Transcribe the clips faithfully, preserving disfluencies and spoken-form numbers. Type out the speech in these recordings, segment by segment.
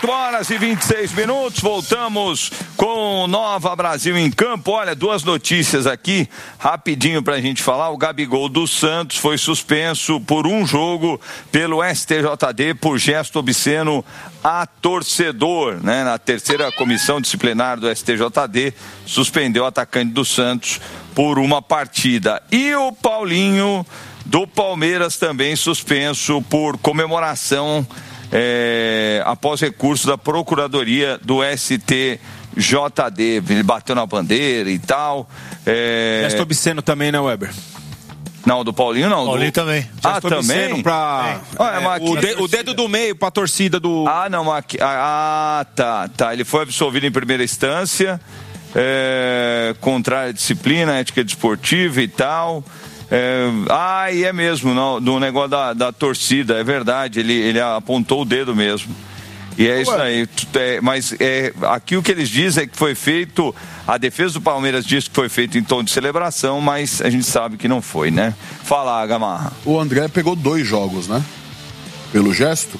dezoito horas e vinte e seis minutos, voltamos com Nova Brasil em Campo. Olha, duas notícias aqui, rapidinho pra gente falar. O Gabigol do Santos foi suspenso por um jogo pelo S T J D por gesto obsceno a torcedor, né? Na terceira comissão disciplinar do S T J D, suspendeu o atacante do Santos por uma partida. E o Paulinho do Palmeiras também suspenso por comemoração É, após recurso da Procuradoria do S T J D. Ele bateu na bandeira e tal. É... Gesto obsceno também, né, Weber? Não, do Paulinho não. Paulinho do... também. Ah, também? Pra... É. É, mas o, de, o dedo do meio pra torcida do... Ah, não. Aqui... Ah, tá, tá. Ele foi absolvido em primeira instância, é... contrário à disciplina, ética desportiva e tal. É, ah, e é mesmo, não, do negócio da, da torcida, é verdade, ele, ele apontou o dedo mesmo. E é Ué. isso aí. É, mas é, aqui o que eles dizem é que foi feito, a defesa do Palmeiras diz que foi feito em tom de celebração, mas a gente sabe que não foi, né? Fala, Gamarra. O André pegou dois jogos, né? Pelo gesto.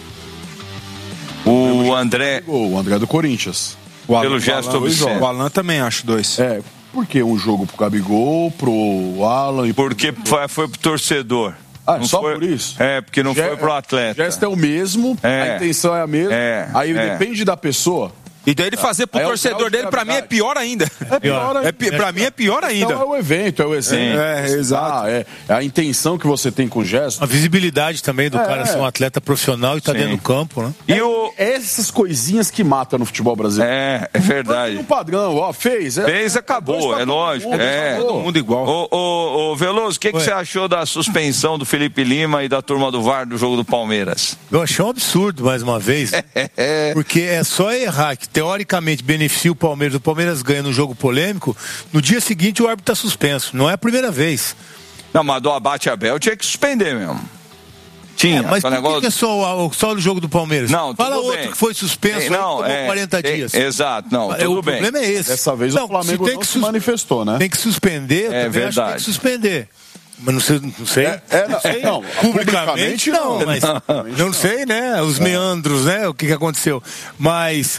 O Pelo André. Gesto, o André do Corinthians. O Alan, pelo gesto obsceno. O Alan também acho dois. É. Por que um jogo pro Gabigol, pro Alan e pro... Porque foi, foi pro torcedor. Ah, não só foi... por isso? É, porque não Ge... foi pro atleta. O gesto é o mesmo, é. a intenção é a mesma, é. aí é. depende da pessoa. E daí ele fazer pro é torcedor dele, pra mim, é pior ainda. É pior ainda. É, pra mim é pior ainda. Então é o evento, é o exemplo. É, é, exato. Ah, é, é a intenção que você tem com o gesto. A visibilidade também do é, cara ser um atleta profissional e tá Sim. dentro do campo, né? E o... Essas coisinhas que matam no futebol brasileiro. É, é verdade. No padrão, ó, fez. É, fez, acabou, é, é lógico. Mundo, é. Todo mundo igual. Ô, ô, ô Veloso, o que, que você achou da suspensão do Felipe Lima e da turma do V A R do jogo do Palmeiras? Eu achei um absurdo, mais uma vez, porque é só errar que, teoricamente, beneficia o Palmeiras, o Palmeiras ganha no jogo polêmico, no dia seguinte o árbitro está suspenso. Não é a primeira vez. Não, mas do Abate Abel tinha que suspender mesmo. Tinha. É, mas por negócio... que é só, só no jogo do Palmeiras? Não, Fala tudo outro bem. que foi suspenso, não, tomou é, quarenta tem, dias. Exato, não, tudo o bem. O problema é esse. Dessa vez não, o Flamengo tem não que se manifestou, né? Tem que suspender, eu é também verdade. acho que tem que suspender. Mas não sei, não sei. É, é, não sei. Não, publicamente não, não, mas não, não sei, né? Os é. meandros, né? O que, que aconteceu. Mas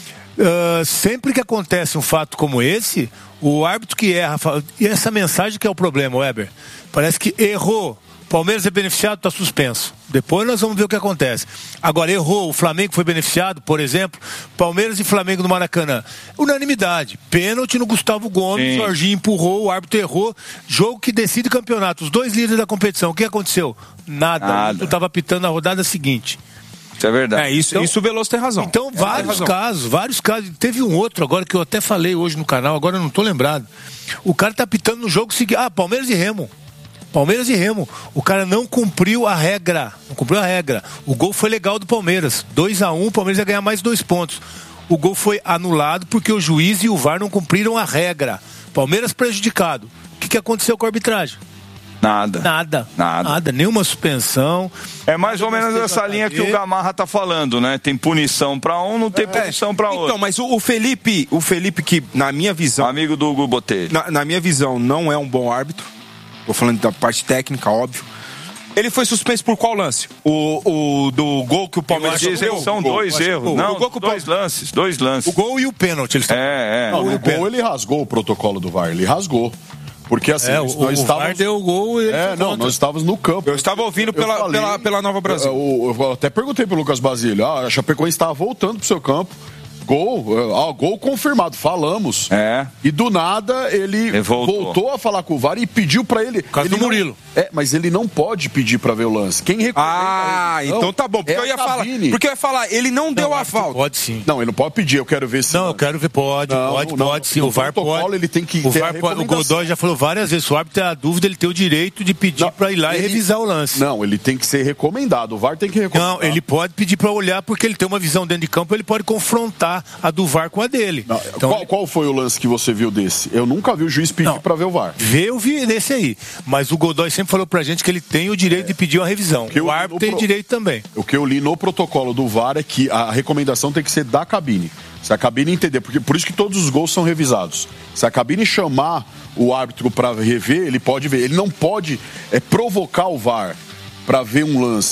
uh, sempre que acontece um fato como esse, o árbitro que erra, e essa mensagem que é o problema, Weber, parece que errou. Palmeiras é beneficiado, está suspenso. Depois nós vamos ver o que acontece. Agora, errou, o Flamengo foi beneficiado, por exemplo, Palmeiras e Flamengo no Maracanã. Unanimidade. Pênalti no Gustavo Gomes, Sim. Jorginho empurrou, o árbitro errou. Jogo que decide campeonato. Os dois líderes da competição. O que aconteceu? Nada. Nada. O árbitro estava apitando na rodada seguinte. Isso é verdade. É, isso, então, isso o Veloso tem razão. Então, é, vários casos, vários casos. Teve um outro agora que eu até falei hoje no canal, agora eu não estou lembrado. O cara está apitando no jogo seguinte. Ah, Palmeiras e Remo. Palmeiras e Remo, o cara não cumpriu a regra, não cumpriu a regra. O gol foi legal do Palmeiras, dois a um, o Palmeiras ia ganhar mais dois pontos. O gol foi anulado porque o juiz e o V A R não cumpriram a regra. Palmeiras prejudicado. O que, que aconteceu com a arbitragem? Nada. Nada. Nada. Nada, nenhuma suspensão. É mais ou menos essa linha que o Gamarra tá falando, né? Tem punição pra um, não tem é. punição pra outro. Então, mas o Felipe, o Felipe que, na minha visão... Amigo do Hugo Botelho. Na, na minha visão, não é um bom árbitro. Tô falando da parte técnica, óbvio. Ele foi suspenso por qual lance? O, o do gol que o Palmeiras sofreu? São dois erros. Não, gol que o dois lances, dois lances. O gol e o pênalti. Eles é, é. Não, o gol ele rasgou o protocolo do V A R, ele rasgou. Porque assim, é, nós o, estávamos... o V A R deu o gol e... É, não, nós estávamos no campo. Eu estava ouvindo pela, falei, pela, pela Nova Brasil. Eu, eu até perguntei pro Lucas Basílio, ah, a Chapecoense estava voltando pro seu campo. Gol, ó, gol confirmado, falamos. É. E do nada ele, ele voltou. voltou a falar com o V A R e pediu pra ele. Caso ele do Murilo. Não, é, mas ele não pode pedir pra ver o lance. Quem recomenda? Ah, ele, não, então tá bom. Porque é eu ia falar. Porque eu ia falar, ele não, não deu a falta. Pode sim. Não, ele não pode pedir, eu quero ver se. Não, eu quero ver, pode, não, pode, não, pode sim. O V A R pode. Ele tem que o V A R pode. O Godoy já falou várias vezes, o árbitro tem a dúvida, ele tem o direito de pedir não, pra ir lá ele, e revisar o lance. Não, ele tem que ser recomendado. O V A R tem que recomendar. Não, ele pode pedir pra olhar porque ele tem uma visão dentro de campo, ele pode confrontar a do V A R com a dele. Não, então, qual, qual foi o lance que você viu desse? Eu nunca vi o juiz pedir não, pra ver o V A R. Ver, eu vi nesse aí. Mas o Godoy sempre falou pra gente que ele tem o direito é. de pedir uma revisão. O árbitro tem pro... direito também. O que eu li no protocolo do V A R é que a recomendação tem que ser da cabine. Se a cabine entender, porque por isso que todos os gols são revisados. Se a cabine chamar o árbitro pra rever, ele pode ver. Ele não pode é, provocar o V A R pra ver um lance.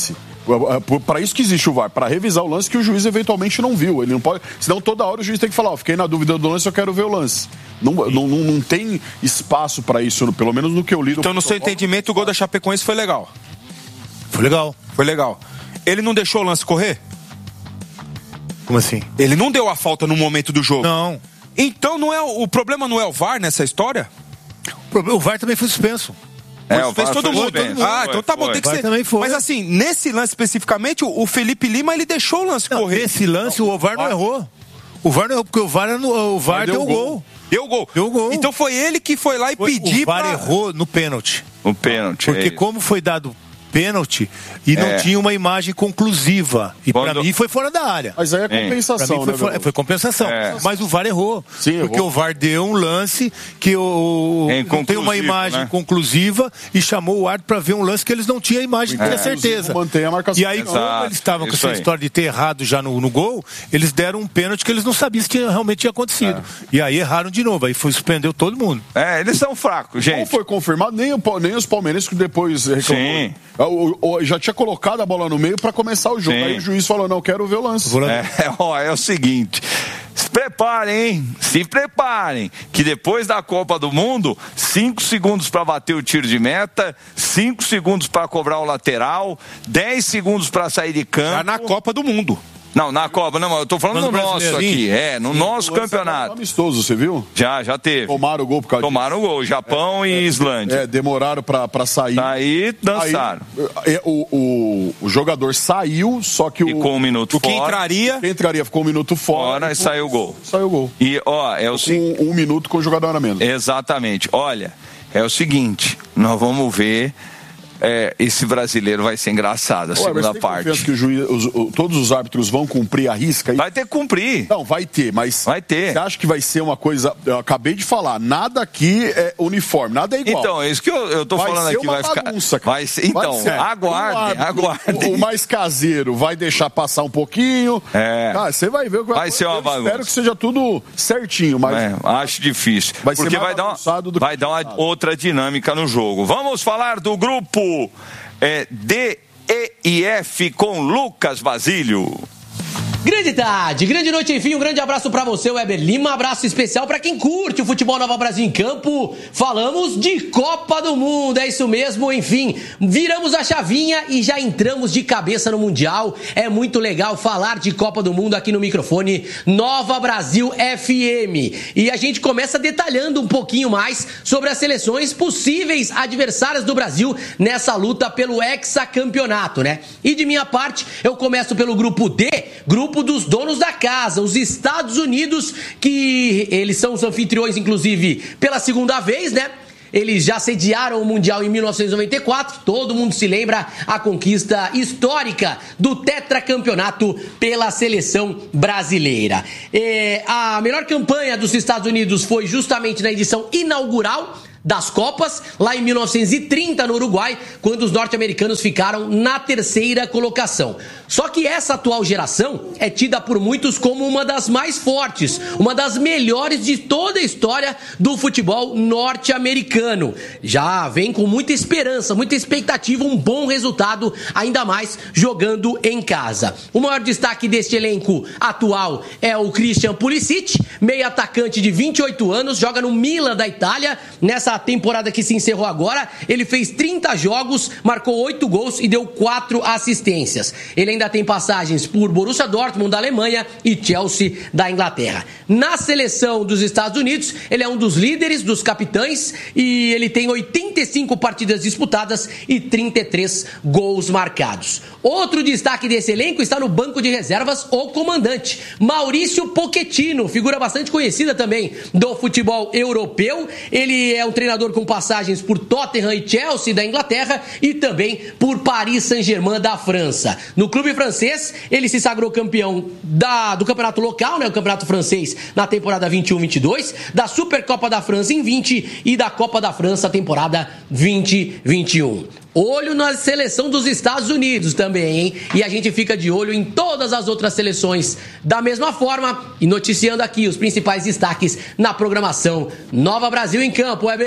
Para isso que existe o V A R, para revisar o lance que o juiz eventualmente não viu. Ele não pode. Senão toda hora o juiz tem que falar, ó, fiquei na dúvida do lance, eu quero ver o lance. Não, não, não, não tem espaço para isso, pelo menos no que eu li. Então, no seu entendimento, o gol da Chapecoense foi legal? Foi legal. Foi legal. Ele não deixou o lance correr? Como assim? Ele não deu a falta no momento do jogo? Não. Então não é, o problema não é o V A R nessa história? O V A R também foi suspenso. É, o fez V A R todo foi mundo. suspenso. Ah, Foi, então tá bom, foi. tem que O V A R ser. também foi. Mas assim, nesse lance especificamente, o Felipe Lima, ele deixou o lance Não, correr. nesse lance, o V A R não errou. O V A R não errou, porque o V A R, o V A R deu deu o gol. gol. Deu gol. Deu gol. Então foi ele que foi lá e Foi- pediu o V A R pra... errou no pênalti. O pênalti. Porque é como foi dado pênalti e não É. tinha uma imagem conclusiva. E Quando- pra mim foi fora da área. Mas aí é Pra compensação, mim foi, né, fora- Veloso? foi compensação. É. Mas o V A R errou. Sim, porque errou. o V A R deu um lance que o, É não tem uma inconclusivo, imagem né? conclusiva e chamou o árbitro para ver um lance que eles não tinham a imagem, É. tinha certeza. Mantém a marcação. E aí, Exato, como eles estavam com isso essa aí. história de ter errado já no, no gol, eles deram um pênalti que eles não sabiam se tinha, realmente tinha acontecido. E aí erraram de novo. Aí foi, suspendeu todo mundo. É, eles são fracos, Não gente. foi confirmado, nem, o, nem os palmeirenses que depois reclamou. Sim. O, o, já tinha colocado a bola no meio para começar o jogo. Sim. Aí o juiz falou, não, quero ver o lance. Vou lá- É, ó, é o seguinte, se preparem, hein? Se preparem, que depois da Copa do Mundo, cinco segundos para bater o tiro de meta, cinco segundos para cobrar o lateral, dez segundos para sair de campo. Já na Copa do Mundo. Não, na Copa, não, eu tô falando Mas no no nosso brasileiro, aqui, é, no nosso O lance era campeonato. amistoso, você viu? Já, já teve. Tomaram o gol por causa Tomaram o gol, Japão e Islândia. É, demoraram pra, pra sair. Aí dançaram. Aí, é, o, o, o jogador saiu, só que o. Ficou um minuto O que fora. entraria... Quem entraria ficou um minuto fora. Fora e saiu o gol. Saiu o gol. E, ó, é o seguinte. Com um minuto com o jogador a menos. Exatamente. Olha, é o seguinte, nós vamos ver. É, esse brasileiro vai ser engraçado, a Ué, mas segunda você tem parte. confiança que o juiz, os- o- todos os árbitros vão cumprir a risca? Vai ter que cumprir. Não, vai ter, mas. Vai ter. Você acha que vai ser uma coisa. Eu acabei de falar, nada aqui é uniforme, nada é igual. Então, é isso que eu, eu tô vai falando ser aqui. uma Vai ficar. bagunça, cara. Vai ser, então, Vai ser. aguardem, O árbitro, aguardem. O, o mais caseiro vai deixar passar um pouquinho. É. Cara, você vai ver o que Vai ser uma eu bagunça. Espero que seja tudo certinho, mas. É, acho difícil. Vai ser porque mais vai dar, bagunçado uma, do que vai dar uma bagunçado. outra dinâmica no jogo. Vamos falar do grupo é, D, E e F com Lucas Basílio. Grande tarde, grande noite, enfim, um grande abraço pra você, Weber Lima, um abraço especial pra quem curte o futebol Nova Brasil em campo. Falamos de Copa do Mundo, é isso mesmo, enfim, viramos a chavinha e já entramos de cabeça no Mundial. É muito legal falar de Copa do Mundo aqui no microfone Nova Brasil F M. E a gente começa detalhando um pouquinho mais sobre as seleções possíveis adversárias do Brasil nessa luta pelo hexacampeonato, né? E de minha parte, eu começo pelo grupo D, grupo dos donos da casa, os Estados Unidos, que eles são os anfitriões, inclusive, pela segunda vez, né? Eles já sediaram o Mundial em mil novecentos e noventa e quatro, todo mundo se lembra a conquista histórica do tetracampeonato pela seleção brasileira. É, a melhor campanha dos Estados Unidos foi justamente na edição inaugural das Copas, lá em mil novecentos e trinta no Uruguai, quando os norte-americanos ficaram na terceira colocação. Só que essa atual geração é tida por muitos como uma das mais fortes, uma das melhores de toda a história do futebol norte-americano. Já vem com muita esperança, muita expectativa, um bom resultado, ainda mais jogando em casa. O maior destaque deste elenco atual é o Christian Pulisic, meio atacante de vinte e oito anos, joga no Milan da Itália. Nessa temporada que se encerrou agora, ele fez trinta jogos, marcou oito gols e deu quatro assistências. Ele ainda tem passagens por Borussia Dortmund da Alemanha e Chelsea da Inglaterra. Na seleção dos Estados Unidos, ele é um dos líderes, dos capitães, e ele tem oitenta e cinco partidas disputadas e trinta e três gols marcados. Outro destaque desse elenco está no banco de reservas, o comandante Maurício Pochettino, figura bastante conhecida também do futebol europeu. Ele é um treinador com passagens por Tottenham e Chelsea da Inglaterra e também por Paris Saint-Germain da França. No clube francês, ele se sagrou campeão da, do campeonato local, né, o campeonato francês, na temporada vinte e um vinte e dois, da Supercopa da França em vinte e da Copa da França temporada vinte vinte e um. Olho na seleção dos Estados Unidos também, hein? E a gente fica de olho em todas as outras seleções da mesma forma e noticiando aqui os principais destaques na programação Nova Brasil em Campo, Weber.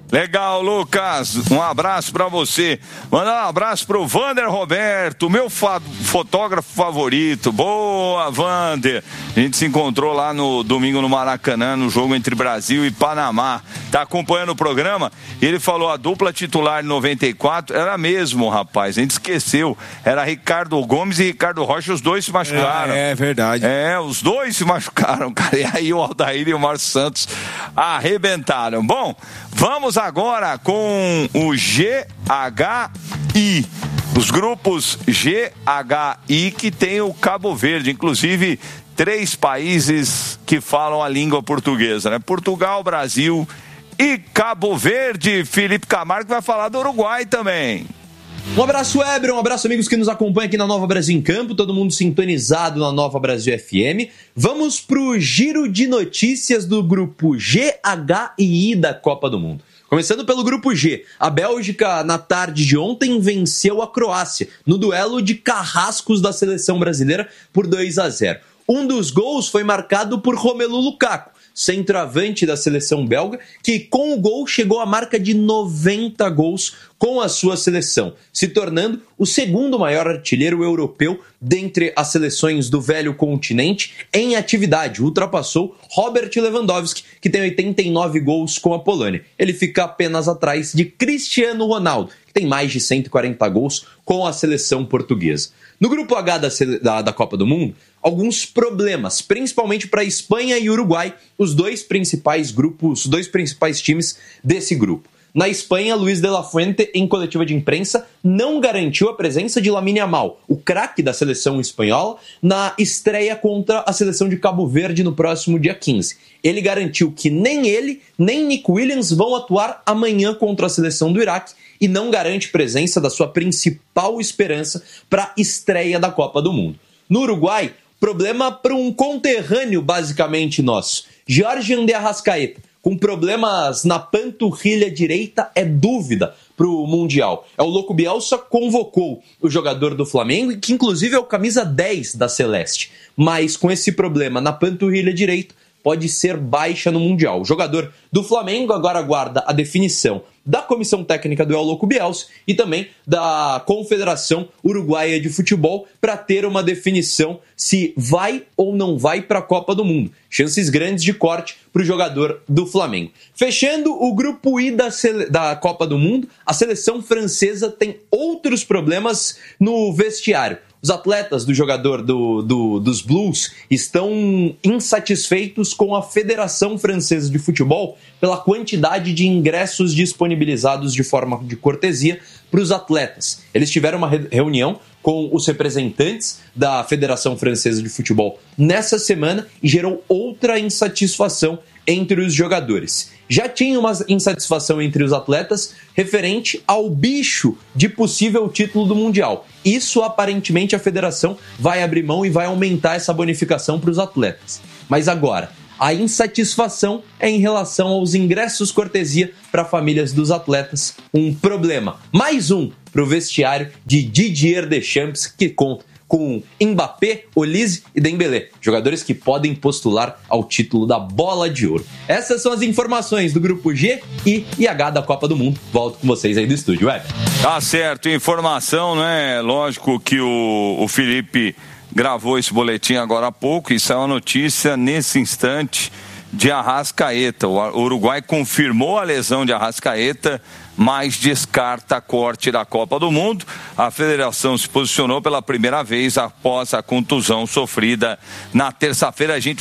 Legal, Lucas. Um abraço pra você. Mandar um abraço pro Vander Roberto, meu fa- fotógrafo favorito. Boa, Vander. A gente se encontrou lá no domingo no Maracanã, no jogo entre Brasil e Panamá. Tá acompanhando o programa? Ele falou a dupla titular de noventa e quatro era mesmo, rapaz. A gente esqueceu. Era Ricardo Gomes e Ricardo Rocha, os dois se machucaram. É, é verdade. É, os dois se machucaram, cara. E aí o Aldair e o Márcio Santos arrebentaram. Bom, vamos agora com o G H I. Os grupos G H I que tem o Cabo Verde, inclusive três países que falam a língua portuguesa, né? Portugal, Brasil e Cabo Verde. Felipe Camargo vai falar do Uruguai também. Um abraço, Weber, um abraço, amigos que nos acompanham aqui na Nova Brasil em Campo, todo mundo sintonizado na Nova Brasil F M. Vamos pro giro de notícias do grupo G H I I da Copa do Mundo. Começando pelo grupo G, a Bélgica, na tarde de ontem, venceu a Croácia no duelo de carrascos da seleção brasileira por dois a zero. Um dos gols foi marcado por Romelu Lukaku, centroavante da seleção belga, que com o gol chegou à marca de noventa gols com a sua seleção, se tornando o segundo maior artilheiro europeu dentre as seleções do velho continente em atividade. Ultrapassou Robert Lewandowski, que tem oitenta e nove gols com a Polônia. Ele fica apenas atrás de Cristiano Ronaldo, que tem mais de cento e quarenta gols com a seleção portuguesa. No grupo H da, da, da Copa do Mundo, alguns problemas, principalmente para a Espanha e Uruguai, os dois principais grupos, os dois principais times desse grupo. Na Espanha, Luis de la Fuente, em coletiva de imprensa, não garantiu a presença de Lamine Yamal, o craque da seleção espanhola, na estreia contra a seleção de Cabo Verde no próximo dia quinze. Ele garantiu que nem ele, nem Nick Williams vão atuar amanhã contra a seleção do Iraque e não garante presença da sua principal esperança para a estreia da Copa do Mundo. No Uruguai, problema para um conterrâneo basicamente nosso, Georgian de Arrascaeta, com problemas na panturrilha direita, é dúvida para o Mundial. É o Louco Bielsa convocou o jogador do Flamengo, que inclusive é o camisa dez da Celeste, mas com esse problema na panturrilha direita, pode ser baixa no Mundial. O jogador do Flamengo agora aguarda a definição da Comissão Técnica do El Louco Bielsa e também da Confederação Uruguaia de Futebol para ter uma definição se vai ou não vai para a Copa do Mundo. Chances grandes de corte para o jogador do Flamengo. Fechando o grupo I da, sele... da Copa do Mundo, a seleção francesa tem outros problemas no vestiário. Os atletas do jogador do, do, dos Blues estão insatisfeitos com a Federação Francesa de Futebol pela quantidade de ingressos disponibilizados de forma de cortesia para os atletas. Eles tiveram uma re- reunião com os representantes da Federação Francesa de Futebol nessa semana e gerou outra insatisfação entre os jogadores. Já tinha uma insatisfação entre os atletas referente ao bicho de possível título do Mundial. Isso, aparentemente, a federação vai abrir mão e vai aumentar essa bonificação para os atletas. Mas agora, a insatisfação é em relação aos ingressos cortesia para famílias dos atletas. Um problema, mais um, para o vestiário de Didier Deschamps, que conta com Mbappé, Olise e Dembélé, jogadores que podem postular ao título da Bola de Ouro. Essas são as informações do grupo G, I e H da Copa do Mundo. Volto com vocês aí do estúdio, Web. Tá certo, informação, né? Lógico que o, o Felipe gravou esse boletim agora há pouco e saiu a notícia nesse instante de Arrascaeta. O Uruguai confirmou a lesão de Arrascaeta, mas descarta corte da Copa do Mundo. A federação se posicionou pela primeira vez após a contusão sofrida na terça-feira. A gente